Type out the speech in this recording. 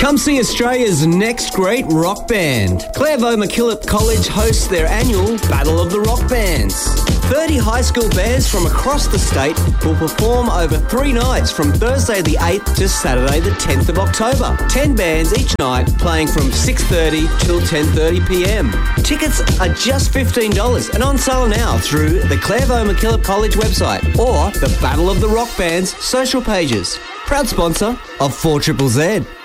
Come see Australia's next great rock band. Clairvaux MacKillop College hosts their annual Battle of the Rock Bands. 30 high school bands from across the state will perform over 3 nights from Thursday the 8th to Saturday the 10th of October. 10 bands each night playing from 6:30 till 10:30pm. Tickets are just $15 and on sale now through the Clairvaux MacKillop College website or the Battle of the Rock Band's social pages. Proud sponsor of 4ZZZ.